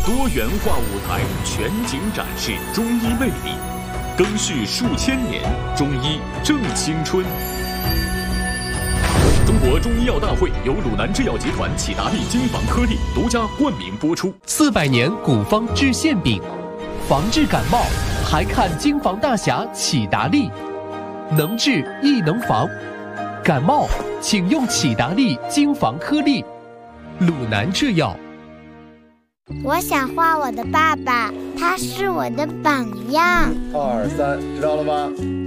多元化舞台全景展示中医魅力，更续数千年，中医正青春。中国中医药大会由鲁南制药集团启达利金防颗粒独家冠名播出。 400年古方治馅饼，防治感冒还看金防大侠启达利，能治亦能防。感冒请用启达利金防颗粒。鲁南制药。 我想画我的爸爸，他是我的榜样。 2、3，知道了吗？